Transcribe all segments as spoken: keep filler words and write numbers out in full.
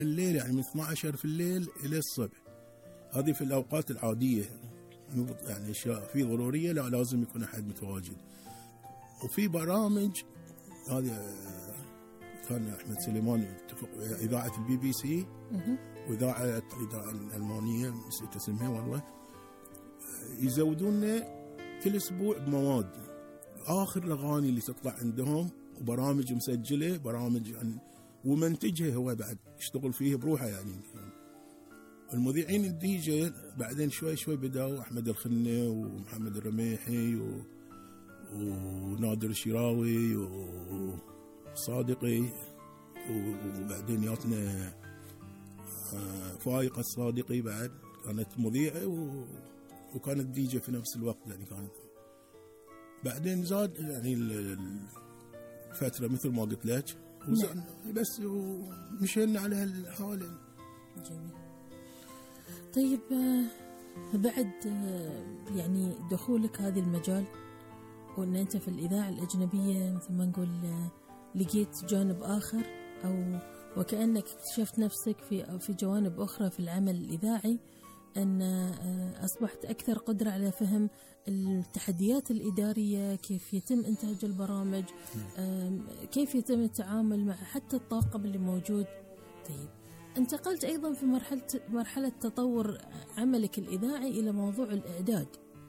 الليل، يعني من اثني عشر في الليل إلى الصبح. هذه في الأوقات العادية، يعني أشياء في ضرورية لا لازم يكون أحد متواجد. وفي برامج هذه كان أحمد سليمان اتفق إذاعة البي بي سي وإذاعة الإذاعة الألمانية نسيت اسمها والله، يزودونا كل أسبوع بمواد آخر الأغاني اللي تطلع عندهم، وبرامج مسجلة، برامج عن ومنتجها هو بعد يشتغل فيه بروحه. يعني المذيعين الدي جي بعدين شوي شوي بدأوا أحمد الخنة ومحمد الرميحي و... ونادر الشراوي وصادقي، وبعدين ياتنا فايقة الصادقي بعد كانت مذيعة و... وكانت دي جي في نفس الوقت. يعني كانت بعدين زاد يعني الفترة مثل ما قلت لك وزعنا بس ومشينا على هالحالة. جميل. طيب بعد يعني دخولك هذا المجال وأن أنت في الإذاعة الأجنبية مثل ما نقول لقيت جانب آخر، أو وكأنك اكتشفت نفسك في في جوانب أخرى في العمل الإذاعي، أن أصبحت أكثر قدرة على فهم التحديات الإدارية، كيف يتم إنتاج البرامج، كيف يتم التعامل مع حتى الطاقم اللي موجود. طيب انتقلت أيضا في مرحلة مرحلة تطور عملك الإذاعي إلى موضوع الإعداد.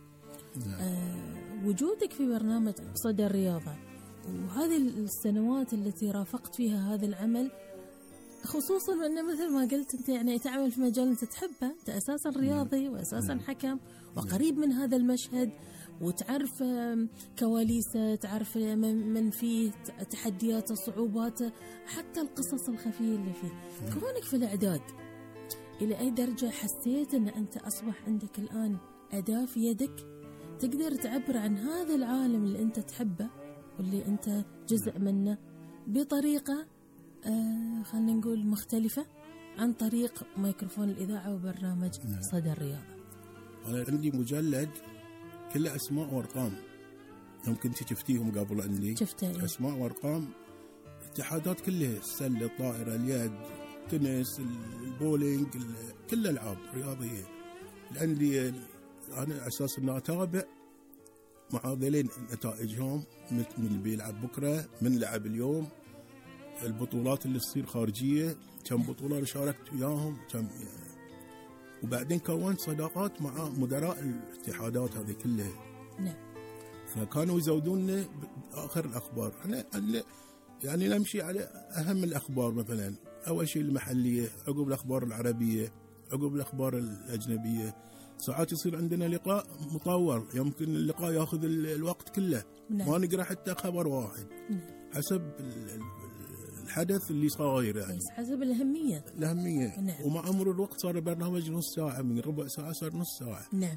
آه وجودك في برنامج صدى الرياضة وهذه السنوات التي رافقت فيها هذا العمل، خصوصا وأن مثل ما قلت أنت يعني تعمل في مجال أنت تحبه، أنت أساسا رياضي وأساسا حكم وقريب من هذا المشهد، وتعرف كواليسه، تعرف من فيه تحدياته، صعوباته، حتى القصص الخفية اللي فيه. كونك في الإعداد إلى أي درجة حسيت أن أنت أصبح عندك الآن أداة في يدك تقدر تعبر عن هذا العالم اللي أنت تحبه واللي أنت جزء منه بطريقة آه خلينا نقول مختلفة عن طريق ميكروفون الإذاعة وبرنامج صدى الرياضة؟ أنا عندي مجلد كله أسماء وأرقام، يمكن أنت شفتيهم قبل عندي. شفتها. أسماء وأرقام، اتحادات كلها، السلة، الطائرة، اليد، التنس، البولينج، كل الألعاب رياضية. الأندية أنا أساس أن أتابع مع ذلين نتائجهم، من اللي بيلعب بكرة، من لعب اليوم، البطولات اللي تصير خارجية، كم بطولة شاركت وياهم، كم يعني. وبعدين كونت صداقات مع مدراء الاتحادات هذه كلها. نعم. فكانوا يزودوننا بآخر الأخبار. أنا يعني نمشي على أهم الأخبار، مثلا أول شيء المحلية، عقب الأخبار العربية، عقب الأخبار الأجنبية. ساعات يصير عندنا لقاء مطول، يمكن اللقاء ياخذ الوقت كله. نعم. ما نقرأ حتى خبر واحد. نعم. حسب الحدث اللي صاير، يعني حسب الأهمية الأهمية. نعم. ومع مرور الوقت صار البرنامج نص ساعة، من ربع ساعة صار نص ساعة. نعم.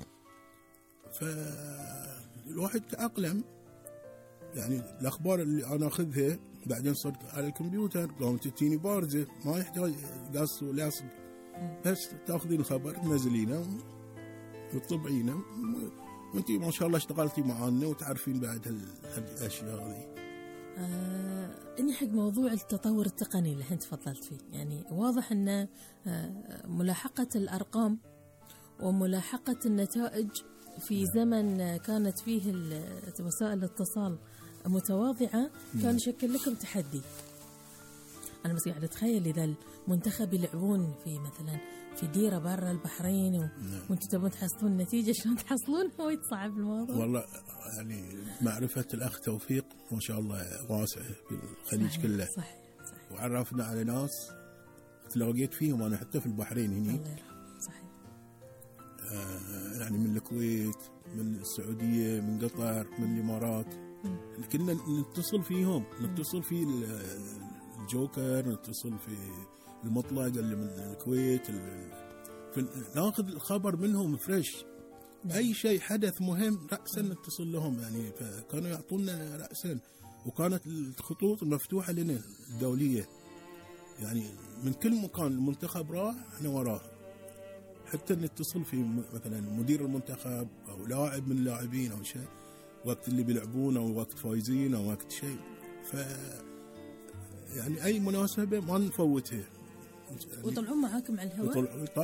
فالواحد تأقلم، يعني الأخبار اللي أنا أخذها بعدين صرت على الكمبيوتر، قامت تجيني بارزة، ما يحتاج قص ولاصق، بس تأخذين الخبر تنزلينه وتطبعينه، وانتي ما شاء الله اشتغلتي معانا وتعرفين بعد هالأشياء هذه. آه إني حق موضوع التطور التقني اللي أنت تفضلت فيه، يعني واضح أن آه ملاحقة الأرقام وملاحقة النتائج في زمن كانت فيه وسائل الاتصال متواضعة كان يشكل لكم تحدي. أنا بس قاعد أتخيل إذا المنتخب يلعبون في مثلا في ديرة برا البحرين و... وانتم تبون تحصلون النتيجة، شلون تحصلون؟ هو يتصعب الموضوع. والله يعني معرفة الأخ توفيق ما شاء الله واسعة في الخليج. صحيح. كله. صحيح. صحيح. وعرفنا على ناس تلاقيت فيهم أنا حتى في البحرين هني. صحيح. آه يعني من الكويت، من السعودية، من قطر، من الإمارات. كنا نتصل فيهم، نتصل في الجوكر، نتصل في المطلق اللي من الكويت، ناخذ الخبر منهم فريش. نعم. أي شيء حدث مهم رأسا نتصل لهم، يعني فكانوا يعطونا رأسا، وكانت الخطوط مفتوحة لنا الدولية، يعني من كل مكان المنتخب راح احنا وراه، حتى نتصل في مثلا مدير المنتخب أو لاعب من اللاعبين أو شيء، وقت اللي بيلعبون أو وقت فايزين أو وقت شيء. ف يعني أي مناسبة ما نفوتها. ويطلعون معاكم على الهواء؟ يطلع-